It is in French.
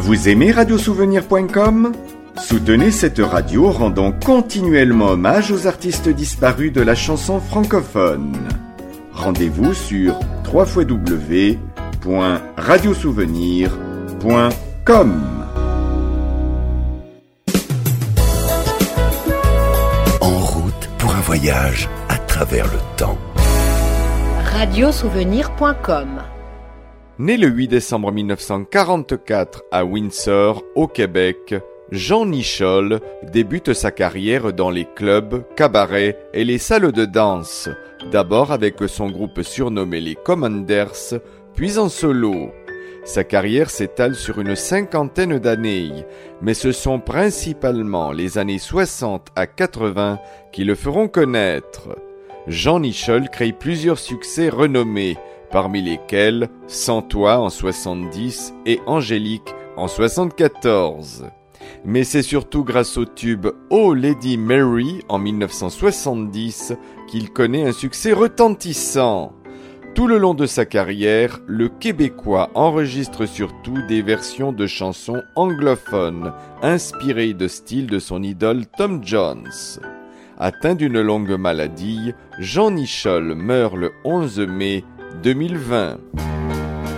Vous aimez radiosouvenir.com ? Soutenez cette radio rendant continuellement hommage aux artistes disparus de la chanson francophone. Rendez-vous sur www.radiosouvenir.com. En route pour un voyage à travers le temps. Radiosouvenir.com. Né le 8 décembre 1944 à Windsor, au Québec, Jean Nichol débute sa carrière dans les clubs, cabarets et les salles de danse, d'abord avec son groupe surnommé les Commanders, puis en solo. Sa carrière s'étale sur une 50aine d'années, mais ce sont principalement les années 60 à 80 qui le feront connaître. Jean Nichol crée plusieurs succès renommés, parmi lesquels Sans toi en 70 et Angélique en 74. Mais c'est surtout grâce au tube Oh Lady Mary en 1970 qu'il connaît un succès retentissant. Tout le long de sa carrière, le Québécois enregistre surtout des versions de chansons anglophones, inspirées de style de son idole Tom Jones. Atteint d'une longue maladie, Jean Nichol meurt le 11 mai 2020.